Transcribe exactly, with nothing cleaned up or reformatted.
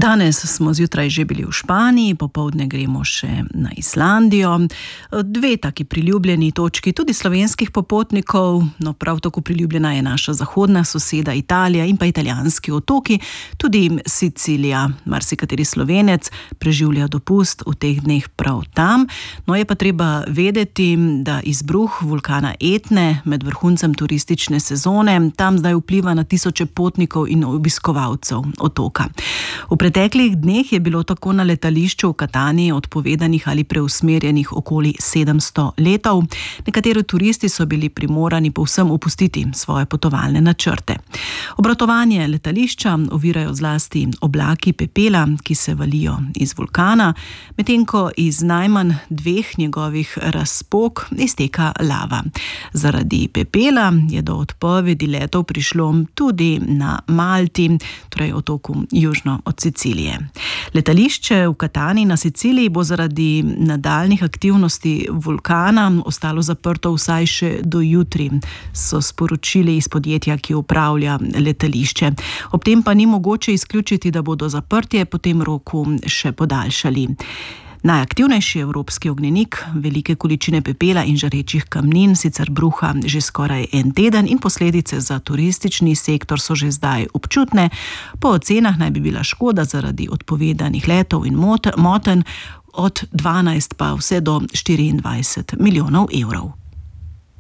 Danes smo zjutraj že bili v Španiji, popoldne gremo še na Islandijo. Dve taki priljubljeni točki tudi slovenskih popotnikov, no prav tako priljubljena je naša zahodna soseda Italija in pa italijanski otoki, tudi Sicilija. Marsikateri Slovenec preživlja dopust v teh dneh prav tam. No je pa treba vedeti, da izbruh vulkana Etne med vrhuncem turistične sezone tam zdaj vpliva na tisoče potnikov in obiskovalcev otoka. V preteklih dneh je bilo tako na letališču v Catanii odpovedanih ali preusmerjenih okoli sedemsto letov. Nekateri turisti so bili primorani povsem opustiti svoje potovalne načrte. Obratovanje letališča ovirajo zlasti oblaki pepela, ki se valijo iz vulkana, medtem ko iz najmanj dveh njegovih razpok izteka lava. Zaradi pepela je do odpovedi letov prišlo tudi na Malti, torej otoku južno od Sicilije. Letališče v Catanii na Siciliji bo zaradi nadaljnjih aktivnosti vulkana ostalo zaprto vsaj še do jutri, so sporočili iz podjetja, ki upravlja letališče. Ob tem pa ni mogoče izključiti, da bodo zaprtje po tem roku še podaljšali. Najaktivnejši evropski ognjenik velike količine pepela in žarečih kamnin sicer bruha že skoraj en teden in posledice za turistični sektor so že zdaj občutne. Po ocenah naj bi bila škoda zaradi odpovedanih letov in motenj od dvanajst pa vse do štiriindvajset milijonov evrov.